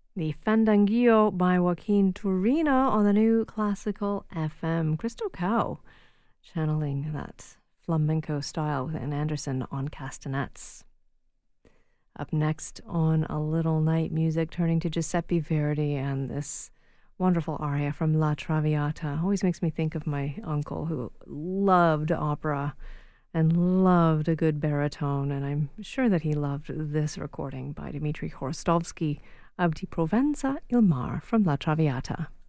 The Fandanguillo by Joaquin Turina on the New Classical FM. Crystal Cow channeling that flamenco style with Ann Anderson on castanets. Up next on A Little Night Music, turning to Giuseppe Verdi and this wonderful aria from La Traviata. Always makes me think of my uncle who loved opera and loved a good baritone, and I'm sure that he loved this recording by Dmitri Khorostovsky of Di Provenza il Mar from La Traviata.